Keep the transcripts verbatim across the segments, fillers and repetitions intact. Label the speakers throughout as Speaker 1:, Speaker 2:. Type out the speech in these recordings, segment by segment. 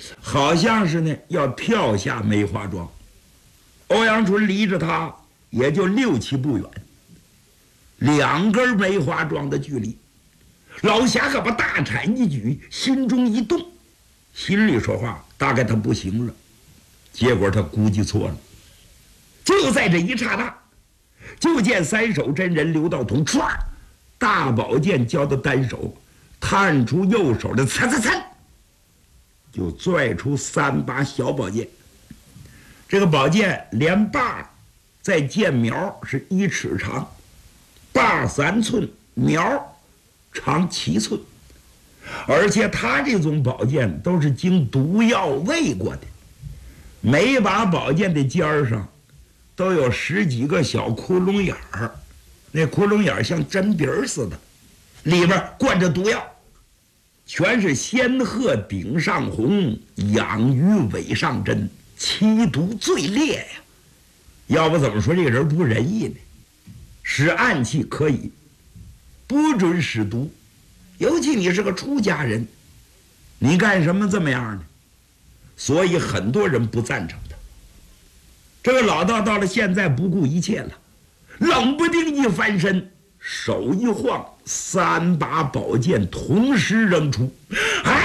Speaker 1: 好像是呢要跳下梅花桩。欧阳春离着他也就六七步远，两根梅花桩的距离。老侠可把大铲一举，心中一动，心里说话，大概他不行了。结果他估计错了。就在这一刹那，就见三手真人刘道通唰，大宝剑交到单手，探出右手的擦擦擦，就拽出三把小宝剑。这个宝剑连把在剑苗是一尺长，把三寸，苗长七寸，而且他这种宝剑都是经毒药喂过的，每把宝剑的尖上都有十几个小窟窿眼儿，那窟窿眼儿像针鼻儿似的，里边灌着毒药，全是仙鹤顶上红，养鱼尾上针，七毒最烈呀！要不怎么说这个人不仁义呢？使暗器可以，不准使毒，尤其你是个出家人，你干什么这么样呢？所以很多人不赞成他。这个老道到了现在不顾一切了，冷不丁一翻身，手一晃，三把宝剑同时扔出，哎，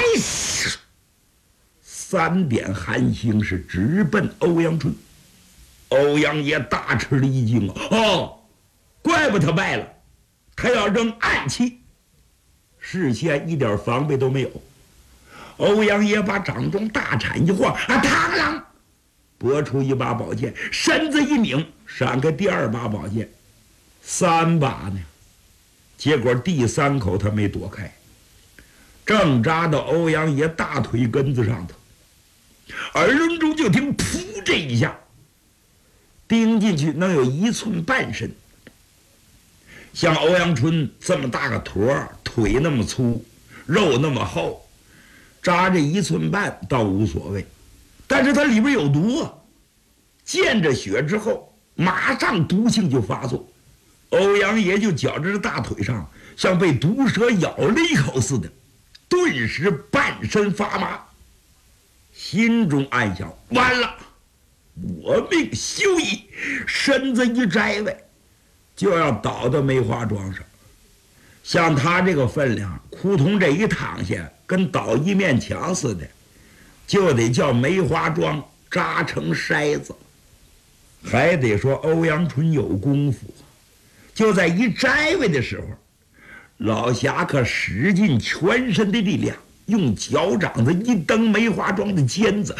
Speaker 1: 三点寒星是直奔欧阳春。欧阳爷大吃了一惊啊！哦，怪不他败了，他要扔暗器，事先一点防备都没有。欧阳爷把掌中大铲一晃，啊，螳螂拨出一把宝剑，身子一拧，闪开第二把宝剑，三把呢。结果第三口他没躲开，正扎到欧阳爷大腿根子上头，耳轮中就听噗这一下，钉进去能有一寸半深。像欧阳春这么大个坨，腿那么粗，肉那么厚，扎这一寸半倒无所谓，但是它里边有毒啊！见着血之后，马上毒性就发作，欧阳爷就觉着这大腿上像被毒蛇咬了一口似的，顿时半身发麻，心中暗想：完了，我命休矣！身子一摘位，就要倒到梅花桩上。像他这个分量，扑通这一躺下，跟倒一面墙似的，就得叫梅花桩扎成筛子。还得说欧阳春有功夫，就在一摘位的时候，老侠可使尽全身的力量，用脚掌子一蹬梅花桩的尖子，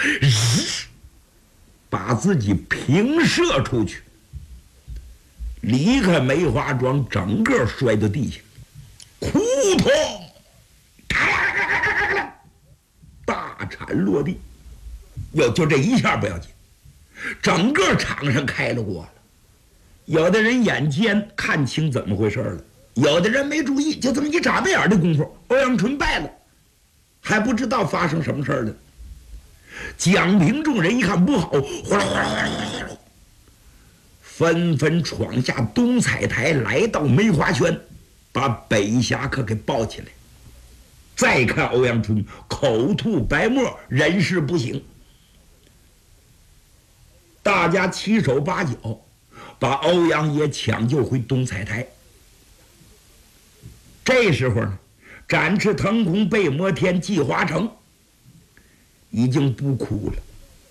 Speaker 1: 把自己平射出去，离开梅花桩，整个摔到地下，扑通，大铲落地。哟，就这一下不要紧，整个场上开了锅了。有的人眼尖看清怎么回事了，有的人没注意，就这么一眨巴眼的功夫，欧阳春败了，还不知道发生什么事了。蒋平众人一看不好，哗啦哗啦哗啦哗啦，纷纷闯下东彩台，来到梅花圈，把北侠客给抱起来。再看欧阳春口吐白沫，人事不省。大家七手八脚把欧阳爷抢救回东彩台。这时候呢，展翅腾空被摩天季华城已经不哭了。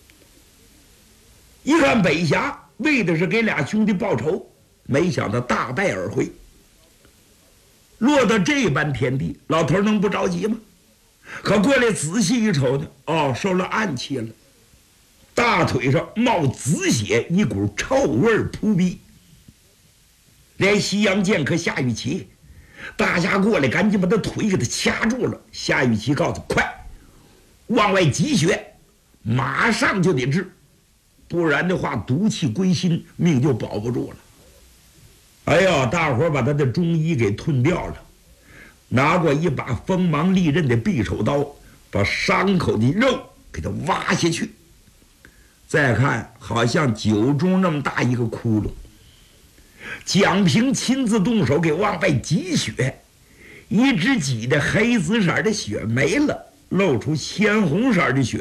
Speaker 1: 一看北侠为的是给俩兄弟报仇，没想到大败而回。落到这般田地，老头能不着急吗？可过来仔细一瞅呢，哦，受了暗器了，大腿上冒紫血，一股臭味扑鼻。连西洋剑客夏雨琪，大家过来赶紧把他腿给他掐住了。夏雨琪告诉快往外挤血，马上就得治，不然的话毒气归心，命就保不住了。哎呦，大伙把他的中医给吞掉了，拿过一把锋芒利刃的匕首刀，把伤口的肉给他挖下去。再看，好像酒盅那么大一个窟窿，蒋平亲自动手给往外挤血，一直挤的黑紫色的血没了，露出鲜红色的血。